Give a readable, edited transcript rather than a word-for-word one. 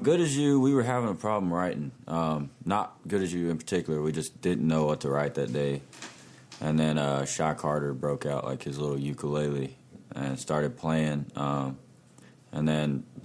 Good as You, we were having a problem writing. Not Good as You in particular. We just didn't know what to write that day. And then Shy Carter broke out like his little ukulele and started playing. And then